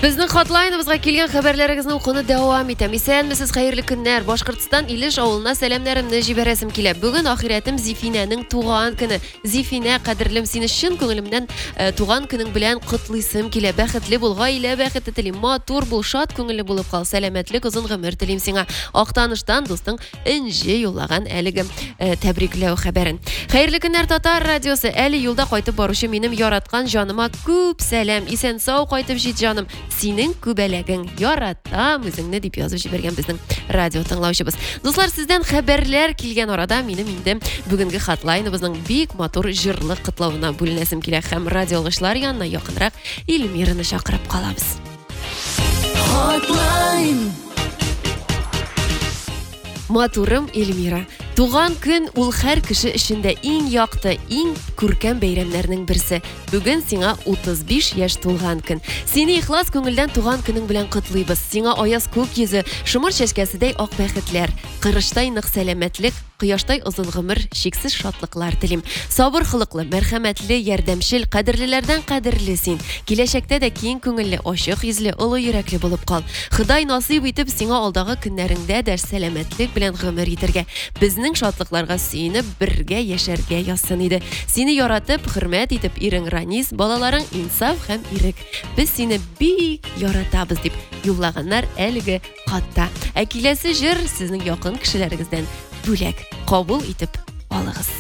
Безнең хатлайныбызга килгән хәбәрләрегезне укуны дәвам итәм. Исәнмесез, хәерле көннәр. Башкортстан Илеш авылына сәламнәремне җибәрәсем килә. Бүген ахиратым Зифинәнең туган көне. Зифинә, кадерлем, сине чын күңелемнән туган көнең белән котлыйсым килә. Бәхетле бул, гаилә бәхете телим. Матур бул, шат күңелле булып кал. Сәламәтлек, озын гомер телим сиңа. Актаныштан дустың Энҗе юллаган әлеге тәбрикләү хәбәрен. Хәерле көннәр, Татар радиосы. Әле юлда кайтып баручы минем яраткан җаныма күп сәлам. Исән-сау кайтып җит, җаным. Синең күбәләгең яратам үзеңне дип язып җибәргән безнең радио тыңлаучыбыз. Дуслар, сездән хәбәрләр килгән арада минем инде бүгенге хатлайныбызның бик матур җырлы кытлавына бүленәсем килә һәм радиолышлар янына якынрак Илмираны чакырып калабыз. Хатлайн. Матурым Эльмира. Туган көн ул һәр кеше эшендә иң якты, иң күркәм бәйрәмнәрнең берсе. Бүген сиңа 35 яшь тулган көн. Сине ихлас күңелдән туган көнең белән котлыйбыз. Сиңа аяз күк йөзе, шомыр чәчкәседәй ак бәхетләр, кырыштай нык сәламәтлек, кояштай озын гомер, чиксез шатлыклар телим. Сабыр хылыклы, мәрхәмәтле, ярдәмчел, кадерлеләрдән кадерле син. Киләчәктә дә киң күңелле, ачык йөзле, олы йөрәкле булып кал. Ходай насыйп итеп сиңа алдагы көннәреңдә дә сәламәтлек белән гомер итәргә. Безнең шатлыкларга сөенеп бергә яшәргә язсын иде. Сине яратып, хөрмәт итеп ирең Ранис, балаларың Инсаф һәм Ирек. Без сине бик яратабыз дип юллаганнар әлеге хатта. Киләсе җыр сезнең якын кешеләрегездән бүләк кабул итеп алыгыз.